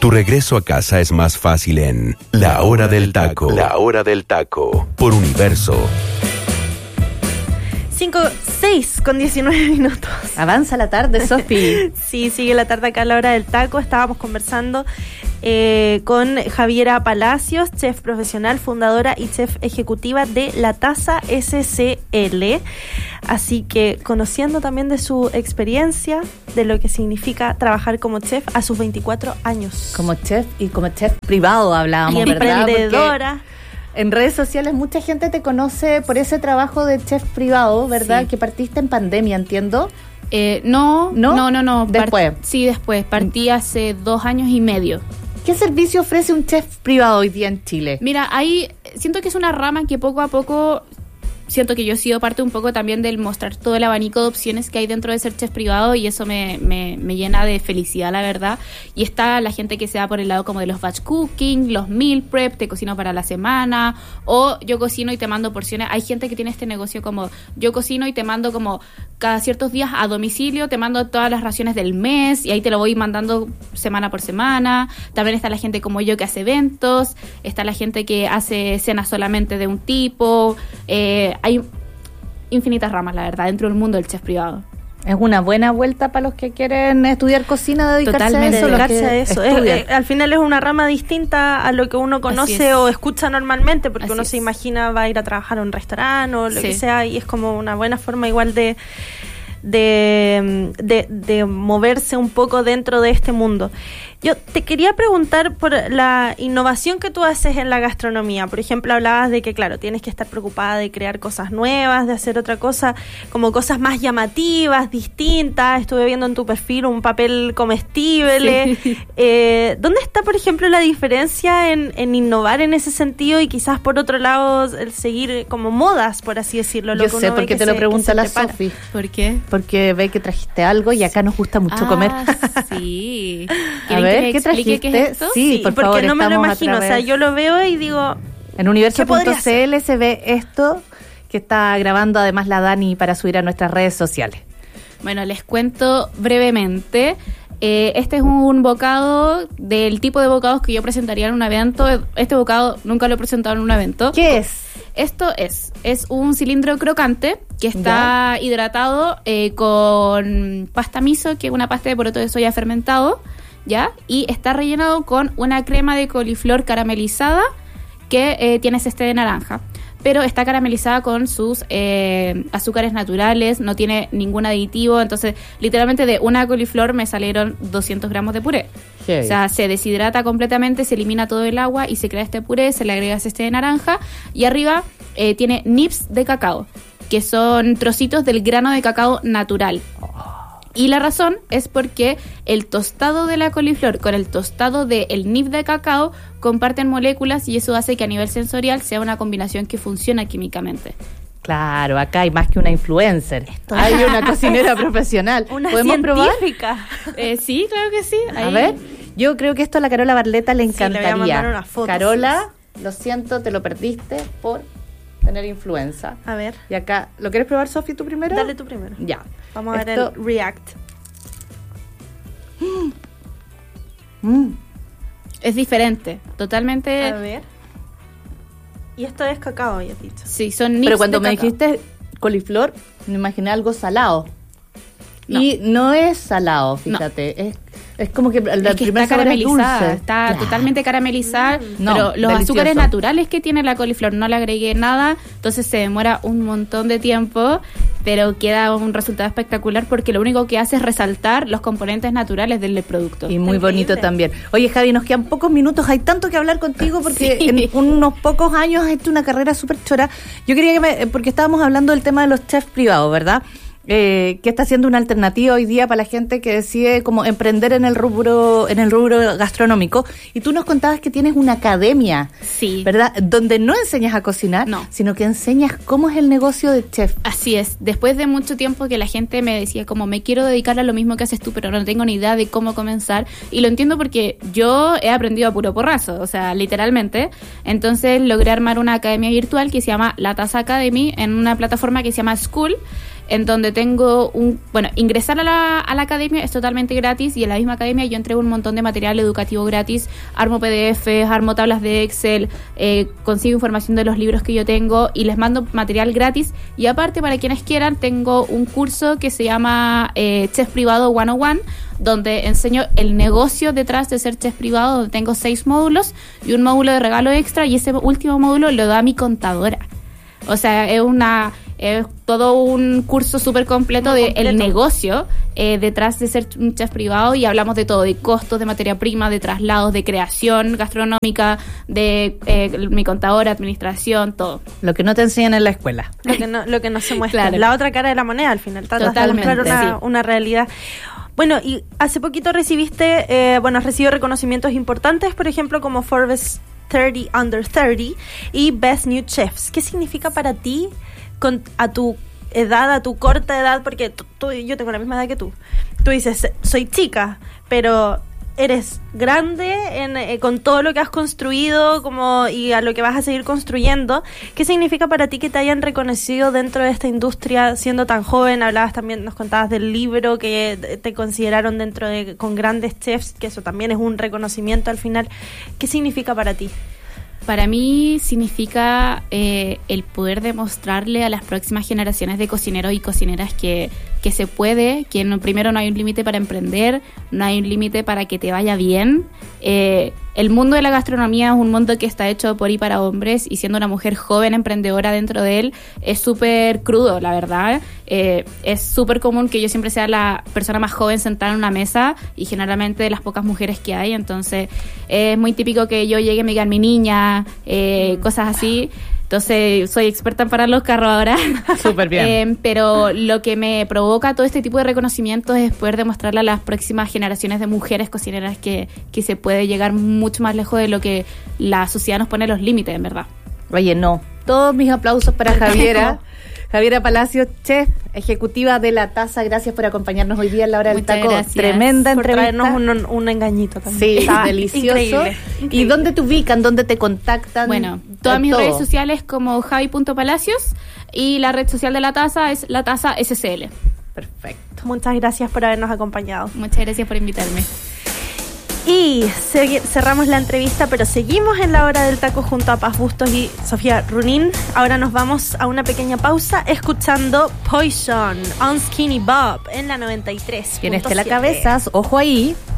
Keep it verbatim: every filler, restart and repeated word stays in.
Tu regreso a casa es más fácil en La Hora del Taco. La Hora del Taco. Por Universo. cinco, seis con diecinueve minutos. Avanza la tarde, Sofi. Sí, sigue la tarde acá a La Hora del Taco. Estábamos conversando eh, con Javiera Palacios, chef profesional, fundadora y chef ejecutiva de La Taza S C L. Así que conociendo también de su experiencia, de lo que significa trabajar como chef a sus veinticuatro años. Como chef y como chef privado hablábamos, y ¿verdad? emprendedora. Porque en redes sociales mucha gente te conoce por ese trabajo de chef privado, ¿verdad? Sí. Que partiste en pandemia, entiendo. Eh, no, no, no, no, no. Después. Part- sí, después. Partí hace dos años y medio. ¿Qué servicio ofrece un chef privado hoy día en Chile? Mira, ahí siento que es una rama que poco a poco... Siento que yo he sido parte un poco también del mostrar todo el abanico de opciones que hay dentro de ser chef privado y eso me, me, me llena de felicidad, la verdad. Y está la gente que se va por el lado como de los batch cooking, los meal prep, te cocino para la semana, o yo cocino y te mando porciones. Hay gente que tiene este negocio como yo cocino y te mando como cada ciertos días a domicilio, te mando todas las raciones del mes y ahí te lo voy mandando semana por semana. También está la gente como yo que hace eventos, está la gente que hace cenas solamente de un tipo, eh, hay infinitas ramas, la verdad, dentro del mundo del chef privado. Es una buena vuelta para los que quieren estudiar cocina, dedicarse Totalmente. a eso. Dedicarse a eso. Es, es, al final es una rama distinta a lo que uno conoce o escucha normalmente, porque Así uno es. se imagina va a ir a trabajar a un restaurante o lo sí. que sea, y es como una buena forma igual de, de, de, de moverse un poco dentro de este mundo. Yo te quería preguntar por la innovación que tú haces en la gastronomía. Por ejemplo, hablabas de que, claro, tienes que estar preocupada de crear cosas nuevas, de hacer otra cosa, como cosas más llamativas, distintas. Estuve viendo en tu perfil un papel comestible. Sí. Eh, ¿Dónde está, por ejemplo, la diferencia en, en innovar en ese sentido y quizás, por otro lado, el seguir como modas, por así decirlo? Lo Yo que sé, porque te lo pregunta la Sofi. ¿Por qué? Porque ve que trajiste algo y acá nos gusta mucho ah, comer. Sí. A ver, ¿qué trajiste? ¿Qué es esto? Sí, sí, por porque favor, no me lo imagino. O sea, yo lo veo y digo... En universo punto c l se ve esto que está grabando además la Dani para subir a nuestras redes sociales. Bueno, les cuento brevemente. Eh, este es un bocado del tipo de bocados que yo presentaría en un evento. Este bocado nunca lo he presentado en un evento. ¿Qué es? Esto es, es un cilindro crocante que está ¿Ya? hidratado eh, con pasta miso, que es una pasta de poroto de soya fermentado, ¿ya? Y está rellenado con una crema de coliflor caramelizada que eh, tiene ceste de naranja, pero está caramelizada con sus eh, azúcares naturales, no tiene ningún aditivo, entonces literalmente de una coliflor me salieron doscientos gramos de puré. Okay. O sea, se deshidrata completamente, se elimina todo el agua y se crea este puré, se le agrega ceste de naranja y arriba eh, tiene nips de cacao, que son trocitos del grano de cacao natural. Y la razón es porque el tostado de la coliflor con el tostado del nib de cacao comparten moléculas y eso hace que a nivel sensorial sea una combinación que funciona químicamente. Claro, acá hay más que una influencer. Esto hay una cocinera profesional. Una ¿Podemos científica. probar? Eh, sí, claro que sí. Ahí. A ver, yo creo que esto a la Carola Barleta le encantaría. Sí, le voy a mandar una foto, Carola, sí. Lo siento, te lo perdiste por tener influenza. A ver. Y acá, ¿lo quieres probar, Sofi, tú primero? Dale tú primero. Ya. Vamos a Esto... ver el react. Mm. Es diferente, totalmente. A ver. Y esto es cacao, ya has dicho. Sí, son nips. Pero cuando de me cacao. dijiste coliflor, me imaginé algo salado. No. Y no es salado, fíjate. No. Es, es como que la es que primera está caramelizada, dulce. está claro. totalmente caramelizada, mm. no, pero los delicioso. azúcares naturales que tiene la coliflor no le agregué nada, entonces se demora un montón de tiempo, pero queda un resultado espectacular porque lo único que hace es resaltar los componentes naturales del producto. Y muy bonito también. Oye, Javi, nos quedan pocos minutos, hay tanto que hablar contigo porque sí. en unos pocos años has hecho una carrera súper chora. Yo quería que me, porque estábamos hablando del tema de los chefs privados, ¿verdad? Eh, que está siendo una alternativa hoy día para la gente que decide como emprender en el rubro en el rubro gastronómico. Y tú nos contabas que tienes una academia, sí, ¿verdad? Donde no enseñas a cocinar, no. sino que enseñas cómo es el negocio de chef. Así es. Después de mucho tiempo que la gente me decía como me quiero dedicar a lo mismo que haces tú, pero no tengo ni idea de cómo comenzar. Y lo entiendo porque yo he aprendido a puro porrazo, o sea, literalmente. Entonces logré armar una academia virtual que se llama La Taza Academy en una plataforma que se llama School. en donde tengo un... Bueno, ingresar a la, a la academia es totalmente gratis y en la misma academia yo entrego un montón de material educativo gratis, armo P D Fs, armo tablas de Excel, eh, consigo información de los libros que yo tengo y les mando material gratis. Y aparte, para quienes quieran, tengo un curso que se llama eh, Chef Privado ciento uno, donde enseño el negocio detrás de ser chef privado, donde tengo seis módulos y un módulo de regalo extra, y ese último módulo lo da mi contadora. O sea, es una es todo un curso súper completo del de negocio eh, detrás de ser un chef privado, y hablamos de todo, de costos, de materia prima, de traslados, de creación gastronómica, de eh, mi contadora, administración, todo. Lo que no te enseñan en la escuela. Lo que no, lo que no se muestra. Claro. La otra cara de la moneda, al final. Tratas de mostrar una, sí. una realidad. Bueno, y hace poquito recibiste, eh, bueno, has recibido reconocimientos importantes, por ejemplo, como Forbes treinta Under treinta y Best New Chefs. ¿Qué significa para ti, con, a tu edad, a tu corta edad? Porque tú, tú, yo tengo la misma edad que tú. Tú dices, soy chica, pero eres grande en, eh, con todo lo que has construido como y a lo que vas a seguir construyendo. ¿Qué significa para ti que te hayan reconocido dentro de esta industria siendo tan joven? Hablabas también, nos contabas del libro que te consideraron dentro de con grandes chefs, que eso también es un reconocimiento al final. ¿Qué significa para ti? Para mí significa eh, el poder demostrarle a las próximas generaciones de cocineros y cocineras que, que se puede, que no, primero no hay un límite para emprender, no hay un límite para que te vaya bien. Eh, el mundo de la gastronomía es un mundo que está hecho por y para hombres, y siendo una mujer joven emprendedora dentro de él es súper crudo, la verdad. Eh, es súper común que yo siempre sea la persona más joven sentada en una mesa, y generalmente de las pocas mujeres que hay, entonces es muy típico que yo llegue y me digan mi niña, eh, mm. cosas así. Entonces, soy experta en parar los carros ahora. Súper bien. eh, pero lo que me provoca todo este tipo de reconocimientos es poder demostrarle a las próximas generaciones de mujeres cocineras que, que se puede llegar mucho más lejos de lo que la sociedad nos pone los límites, en verdad. Oye, no. Todos mis aplausos para Javiera. Javiera Palacios, chef, ejecutiva de La Taza. Gracias por acompañarnos hoy día en La Hora del Taco. Gracias. Tremenda por entrevista. Por traernos un, un engañito también. Sí, Está delicioso. Increíble, increíble. ¿Y dónde te ubican? ¿Dónde te contactan? Bueno, todas mis todo. redes sociales como javi punto palacios, y la red social de La Taza es La Taza S C L. Perfecto. Muchas gracias por habernos acompañado. Muchas gracias por invitarme. Y se- cerramos la entrevista, pero seguimos en La Hora del Taco junto a Paz Bustos y Sofía Runin. Ahora nos vamos a una pequeña pausa escuchando Poison on Skinny Bob en la noventa y tres. Tienes la cabezas, ojo ahí.